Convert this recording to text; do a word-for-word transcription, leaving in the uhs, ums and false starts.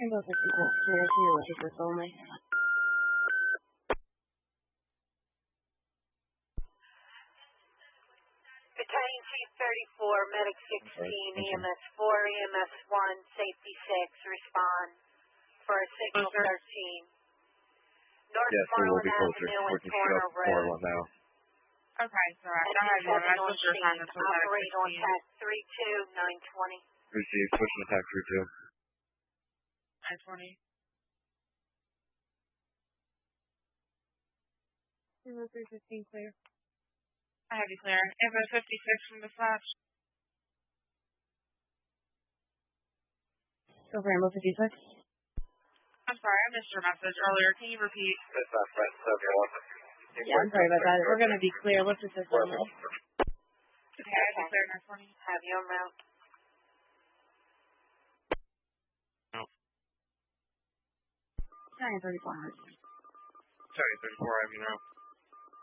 Rainbow fifty-six, clear to logistics only. Battalion Chief thirty-four, Medic sixteen, E M S four, E M S one, Safety six, respond for a signal thirteen. North yes, we will Marlin be closer. Avenue and We're just Corner up Road. Marlin now. Okay, so I have you on. I switched your assignment for Medic Operate on sixteen. tack three two, nine twenty. Received. Switching attack through two. nine twenty. Rainbow three fifteen, clear. I have you clear. Info fifty-six from dispatch. Go for Rainbow fifty-six. I'm sorry, I missed your message earlier. Can you repeat? That's not right. seventy-one. Yeah, I'm sorry about that. We're going to be clear. Let's assist only. Okay, I have you clear. nine twenty. Have you en route? nine thirty-four. Sorry, thirty-four, I have you now.